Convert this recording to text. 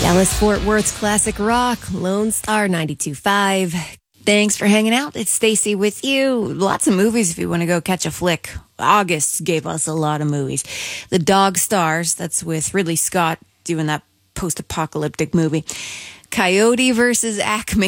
Dallas Fort Worth's classic rock, Lone Star 92.5. Thanks for hanging out. It's Stacy with you. Lots of movies if you want to go catch a flick. August gave us a lot of movies. The Dog Stars, that's with Ridley Scott doing that post-apocalyptic movie. Coyote versus Acme.